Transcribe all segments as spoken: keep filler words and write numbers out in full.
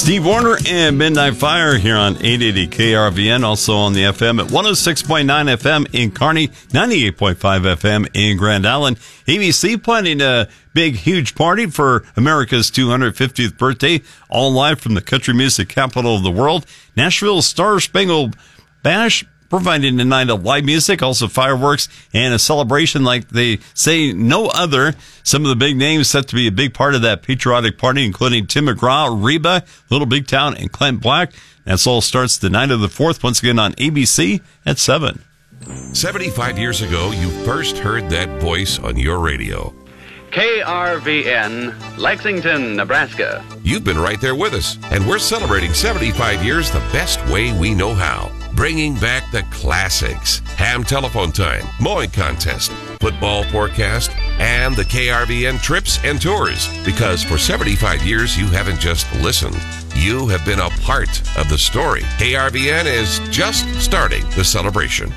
Steve Warner and Midnight Fire here on eight eighty K R V N, also on the F M at one oh six point nine F M in Kearney, ninety-eight point five F M in Grand Island. A B C planning a big, huge party for America's two hundred fiftieth birthday, all live from the country music capital of the world. Nashville's Star Spangled Bash, providing a night of live music, also fireworks, and a celebration like they say no other. Some of the big names set to be a big part of that patriotic party, including Tim McGraw, Reba, Little Big Town, and Clint Black. That's all starts the night of the fourth, once again on A B C at seven. seventy-five years ago, you first heard that voice on your radio. K R V N, Lexington, Nebraska. You've been right there with us, and we're celebrating seventy-five years the best way we know how. Bringing back the classics, ham telephone time, mowing contest, football forecast, and the K R V N trips and tours. Because for seventy-five years, you haven't just listened. You have been a part of the story. K R V N is just starting the celebration.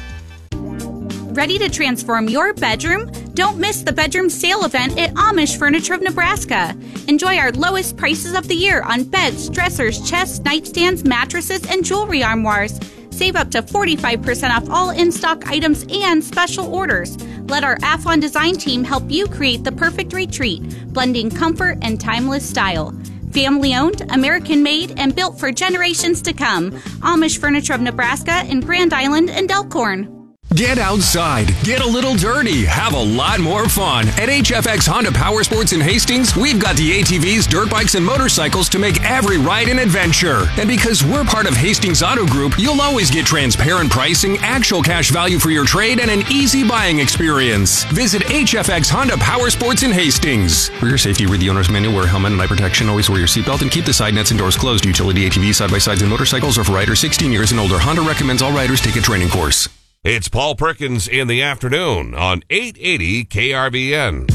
Ready to transform your bedroom? Don't miss the bedroom sale event at Amish Furniture of Nebraska. Enjoy our lowest prices of the year on beds, dressers, chests, nightstands, mattresses, and jewelry armoires. Save up to forty-five percent off all in-stock items and special orders. Let our Athlon design team help you create the perfect retreat, blending comfort and timeless style. Family-owned, American-made, and built for generations to come. Amish Furniture of Nebraska in Grand Island and Elkhorn. Get outside, get a little dirty, have a lot more fun. At H F X Honda Power Sports in Hastings, we've got the A T Vs, dirt bikes, and motorcycles to make every ride an adventure. And because we're part of Hastings Auto Group, you'll always get transparent pricing, actual cash value for your trade, and an easy buying experience. Visit H F X Honda Power Sports in Hastings. For your safety, read the owner's manual, wear a helmet and eye protection, always wear your seatbelt, and keep the side nets and doors closed. Utility A T Vs, side-by-sides, and motorcycles are for riders sixteen years and older. Honda recommends all riders take a training course. It's Paul Perkins in the afternoon on eight eighty K R V N.